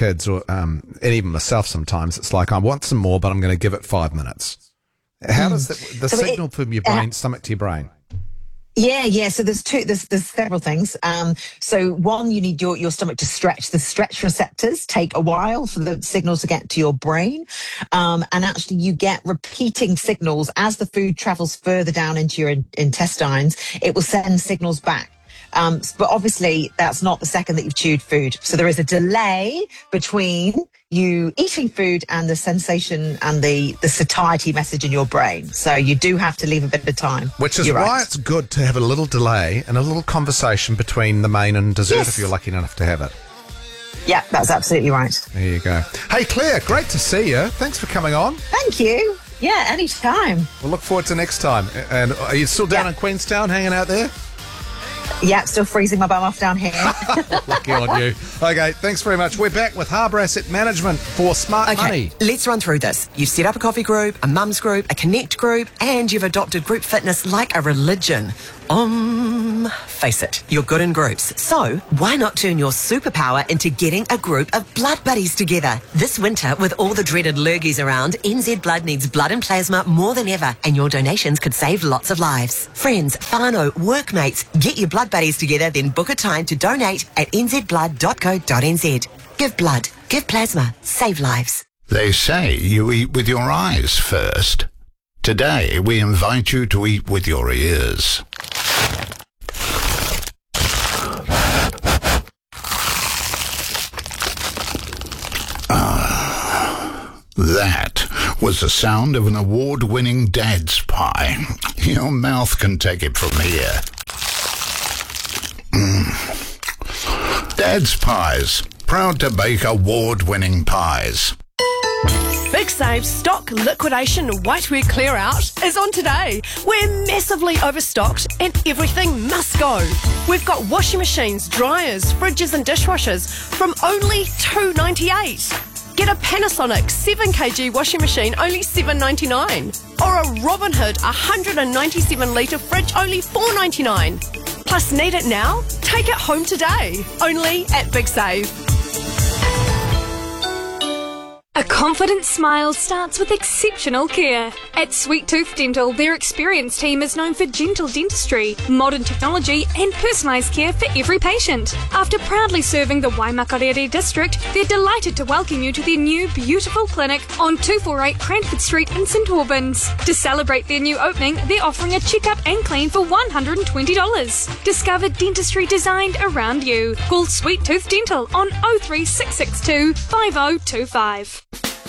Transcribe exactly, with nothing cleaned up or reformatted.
kids, or um, and even myself sometimes, it's like, I want some more, but I'm going to give it five minutes. How mm. does the, the so signal it, from your brain, uh, stomach to your brain? Yeah, yeah. So there's two, there's, there's several things. Um, so one, you need your, your stomach to stretch. The stretch receptors take a while for the signals to get to your brain. Um, and actually you get repeating signals as the food travels further down into your in- intestines. It will send signals back. Um, but obviously that's not the second that you've chewed food. So there is a delay between you eating food and the sensation and the, the satiety message in your brain. So you do have to leave a bit of time. Which is You're why right. it's good to have a little delay and a little conversation between the main and dessert Yes. if you're lucky enough to have it. Yeah, that's absolutely right. There you go. Hey, Claire, great to see you. Thanks for coming on. Thank you. Yeah, anytime. We'll look forward to next time. And are you still down Yeah. in Queenstown hanging out there? Yeah, still freezing my bum off down here. Lucky on you. Okay, thanks very much. We're back with Harbour Asset Management for smart Okay, money. let's run through this. You've set up a coffee group, a mums group, a connect group, and you've adopted group fitness like a religion. Um, face it, you're good in groups. So why not turn your superpower into getting a group of blood buddies together? This winter, with all the dreaded lurgies around, N Z Blood needs blood and plasma more than ever, and your donations could save lots of lives. Friends, whānau, workmates, get your blood buddies together, then book a time to donate at n z blood dot co dot n z. Give blood, give plasma, save lives. They say you eat with your eyes first. Today, we invite you to eat with your ears. Ah, that was the sound of an award-winning Dad's pie. Your mouth can take it from here. Mm. Dad's Pies, proud to bake award-winning pies. Big Save's stock liquidation whiteware clear out is on today. We're massively overstocked and everything must go. We've got washing machines, dryers, fridges and dishwashers from only two dollars ninety-eight. Get a Panasonic seven kilogram washing machine, only seven dollars ninety-nine. Or a Robinhood one hundred ninety-seven litre fridge, only four dollars ninety-nine. Plus, need it now? Take it home today. Only at Big Save. A confident smile starts with exceptional care. At Sweet Tooth Dental, their experienced team is known for gentle dentistry, modern technology and personalised care for every patient. After proudly serving the Waimakarere district, they're delighted to welcome you to their new beautiful clinic on two forty-eight Cranford Street in St Albans. To celebrate their new opening, they're offering a checkup and clean for one hundred twenty dollars. Discover dentistry designed around you. Call Sweet Tooth Dental on oh three six six two five oh two five.